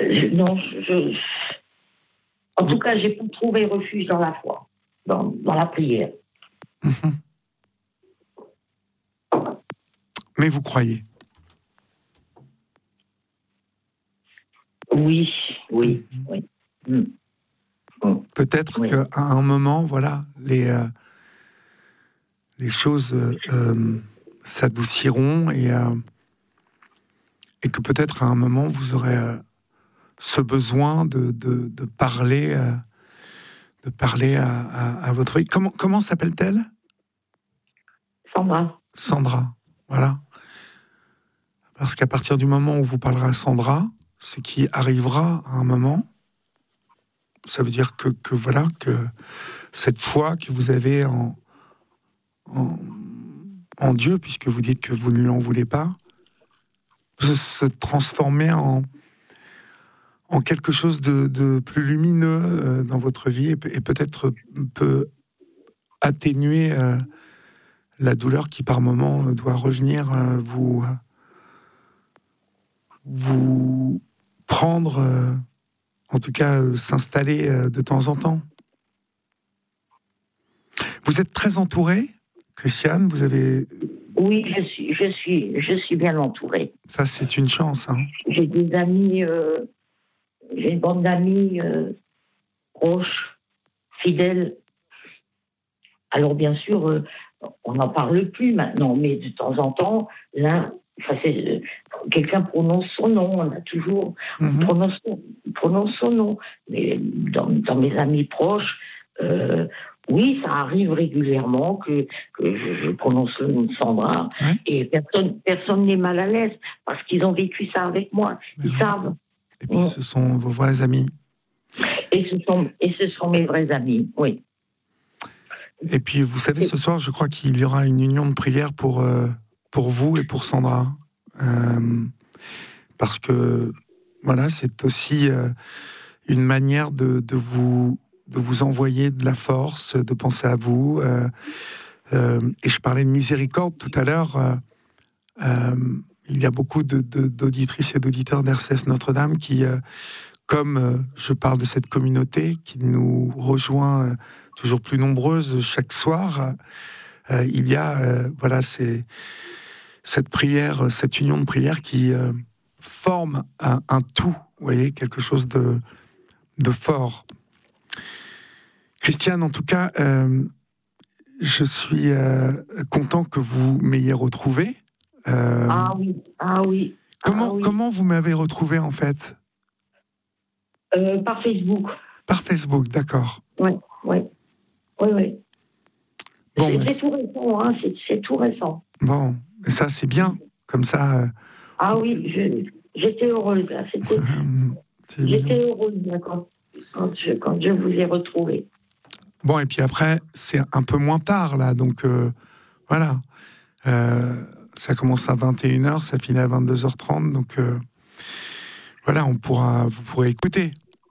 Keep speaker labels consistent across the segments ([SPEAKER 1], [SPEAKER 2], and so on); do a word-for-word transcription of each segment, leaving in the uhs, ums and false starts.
[SPEAKER 1] je, non, je, en tout cas, j'ai pas trouvé refuge dans la foi, dans, dans la prière.
[SPEAKER 2] Mm-hmm. Mais vous croyez?
[SPEAKER 1] Oui, oui,
[SPEAKER 2] mm-hmm.
[SPEAKER 1] oui. Mm. Mm.
[SPEAKER 2] Peut-être
[SPEAKER 1] oui.
[SPEAKER 2] qu'à un moment, voilà, les, euh, les choses euh, euh, s'adouciront et, euh, et que peut-être à un moment, vous aurez euh, ce besoin de, de, de parler, euh, de parler à, à, à votre fille. Comment, comment s'appelle-t-elle?
[SPEAKER 1] Sandra.
[SPEAKER 2] Sandra, voilà. Parce qu'à partir du moment où vous parlerez à Sandra, ce qui arrivera à un moment, ça veut dire que, que voilà, que cette foi que vous avez en, en, en Dieu, puisque vous dites que vous ne lui en voulez pas, peut se transformer en, en quelque chose de, de plus lumineux euh, dans votre vie et, et peut-être peut atténuer euh, la douleur qui par moment doit revenir euh, vous, vous prendre, euh, en tout cas euh, s'installer euh, de temps en temps. Vous êtes très entourée, Christiane, vous avez...
[SPEAKER 1] Oui, je suis, je suis, je suis bien entourée.
[SPEAKER 2] Ça, c'est une chance. Hein.
[SPEAKER 1] J'ai des amis, euh, j'ai une bande d'amis euh, proches, fidèles. Alors, bien sûr, euh, on n'en parle plus maintenant, mais de temps en temps, là, enfin, c'est, euh, quelqu'un prononce son nom, on a toujours...
[SPEAKER 2] Mm-hmm.
[SPEAKER 1] On prononce, on prononce son nom. Mais dans, dans mes amis proches... Euh, oui, ça arrive régulièrement que, que je, je prononce le nom de Sandra
[SPEAKER 2] ouais.
[SPEAKER 1] et personne personne n'est mal à l'aise parce qu'ils ont vécu ça avec moi.
[SPEAKER 2] Mais
[SPEAKER 1] Ils
[SPEAKER 2] oui.
[SPEAKER 1] savent.
[SPEAKER 2] Et puis, ce sont vos vrais amis.
[SPEAKER 1] Et ce sont, et ce sont mes vrais amis, oui.
[SPEAKER 2] Et puis, vous savez, ce soir, je crois qu'il y aura une union de prière pour, euh, pour vous et pour Sandra. Euh, parce que, voilà, c'est aussi euh, une manière de, de vous... de vous envoyer de la force, de penser à vous. Euh, euh, et je parlais de miséricorde tout à l'heure. Euh, euh, il y a beaucoup de, de, d'auditrices et d'auditeurs d'R C F Notre-Dame qui, euh, comme euh, je parle de cette communauté qui nous rejoint euh, toujours plus nombreuses chaque soir, euh, il y a euh, voilà, c'est, cette prière, cette union de prière qui euh, forme un, un tout, vous voyez, quelque chose de, de fort. Christiane, en tout cas, euh, je suis euh, content que vous m'ayez retrouvé. Euh,
[SPEAKER 1] ah oui, ah oui.
[SPEAKER 2] Comment,
[SPEAKER 1] ah oui.
[SPEAKER 2] comment vous m'avez retrouvé, en fait?
[SPEAKER 1] euh, Par Facebook.
[SPEAKER 2] Par Facebook, d'accord.
[SPEAKER 1] Oui, oui, oui, oui.
[SPEAKER 2] Bon,
[SPEAKER 1] c'est,
[SPEAKER 2] bah,
[SPEAKER 1] c'est tout récent, hein, c'est, c'est tout récent.
[SPEAKER 2] Bon, et ça, c'est bien, comme ça... Euh,
[SPEAKER 1] ah oui, je, j'étais heureuse, là. C'était, j'étais bien. heureuse, là, quand, quand, je, quand je vous ai retrouvé.
[SPEAKER 2] Bon, et puis après, c'est un peu moins tard, là, donc euh, voilà. Euh, ça commence à vingt et une heures, ça finit à vingt-deux heures trente, donc euh, voilà, on pourra, vous pourrez écouter.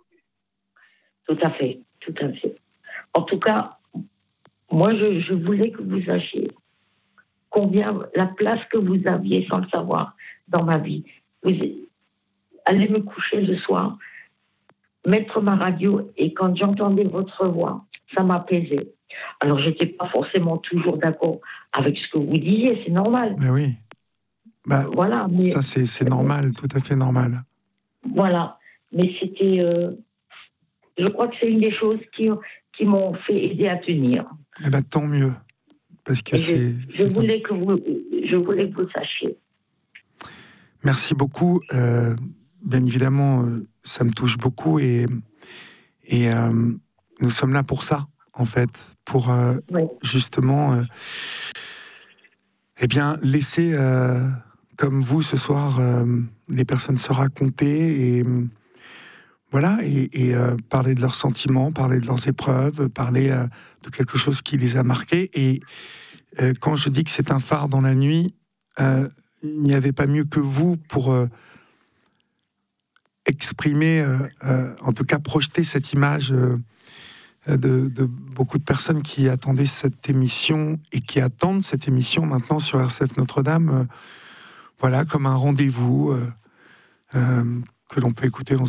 [SPEAKER 1] Tout à fait, tout à fait. En tout cas, moi, je, je voulais que vous sachiez combien, la place que vous aviez, sans le savoir, dans ma vie. Vous allez me coucher le soir, mettre ma radio, et quand j'entendais votre voix, ça m'apaisait. Alors, je n'étais pas forcément toujours d'accord avec ce que vous disiez, c'est normal.
[SPEAKER 2] Mais oui. Bah,
[SPEAKER 1] voilà, mais,
[SPEAKER 2] ça, c'est, c'est normal, tout à fait normal.
[SPEAKER 1] Voilà. Mais c'était... Euh, je crois que c'est une des choses qui, qui m'ont fait aider à tenir.
[SPEAKER 2] Eh ben, tant mieux. Parce que
[SPEAKER 1] je,
[SPEAKER 2] c'est,
[SPEAKER 1] je,
[SPEAKER 2] c'est
[SPEAKER 1] voulais
[SPEAKER 2] un...
[SPEAKER 1] que vous, je voulais que vous sachiez.
[SPEAKER 2] Merci beaucoup. Euh, bien évidemment, euh, ça me touche beaucoup et, et euh, nous sommes là pour ça, en fait, pour euh,
[SPEAKER 1] oui.
[SPEAKER 2] justement euh, eh bien, laisser, euh, comme vous ce soir, euh, les personnes se raconter et voilà, et, et euh, parler de leurs sentiments, parler de leurs épreuves, parler euh, de quelque chose qui les a marqués. Et euh, quand je dis que c'est un phare dans la nuit, euh, il n'y avait pas mieux que vous pour euh, exprimer, euh, euh, en tout cas projeter cette image euh, de, de beaucoup de personnes qui attendaient cette émission et qui attendent cette émission maintenant sur R C F Notre-Dame, euh, voilà, comme un rendez-vous euh, euh, que l'on peut écouter dans